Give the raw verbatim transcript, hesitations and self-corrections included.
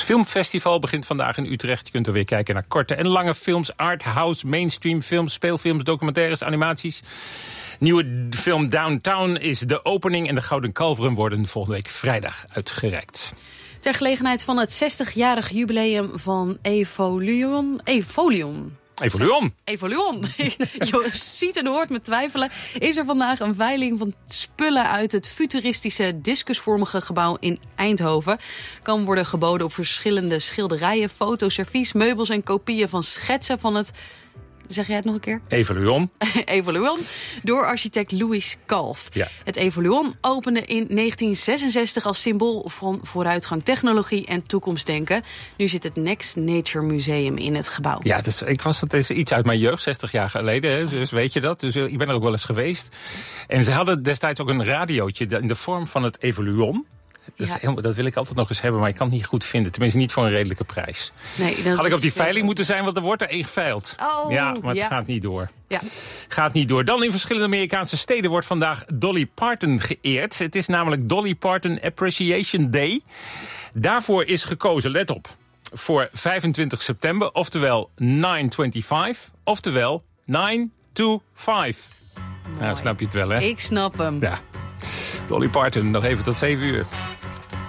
Filmfestival begint vandaag in Utrecht. Je kunt er weer kijken naar korte en lange films, arthouse, mainstream films, speelfilms, documentaires, animaties. Nieuwe film Downtown is de opening en de Gouden Kalveren worden volgende week vrijdag uitgereikt. Ter gelegenheid van het zestigjarig jubileum van Evolion... Evolion. Evoluon. Evoluon. Je ziet en hoort me twijfelen. Is er vandaag een veiling van spullen uit het futuristische discusvormige gebouw in Eindhoven. Kan worden geboden op verschillende schilderijen, foto's, servies, meubels en kopieën van schetsen van het... Zeg jij het nog een keer? Evoluon. Evoluon, door architect Louis Kalf. Ja. Het Evoluon opende in negentien zesenzestig als symbool van vooruitgang, technologie en toekomstdenken. Nu zit het Next Nature Museum in het gebouw. Ja, het is, ik was, het is iets uit mijn jeugd, zestig jaar geleden, hè, dus weet je dat. Dus ik ben er ook wel eens geweest. En ze hadden destijds ook een radiootje in de vorm van het Evoluon. Dat, is Ja. helemaal, dat wil ik altijd nog eens hebben, maar ik kan het niet goed vinden. Tenminste, niet voor een redelijke prijs. Nee, dat Had ik op die is veiling moeten zijn, want er wordt er één geveild. Oh, ja, maar het ja. gaat niet door. Ja. Gaat niet door. Dan in verschillende Amerikaanse steden wordt vandaag Dolly Parton geëerd. Het is namelijk Dolly Parton Appreciation Day. Daarvoor is gekozen, let op, voor vijfentwintig september, oftewel negen vijfentwintig, oftewel negen to vijf. Nou, snap je het wel, hè? Ik snap hem. Ja. Dolly Parton, nog even tot zeven uur.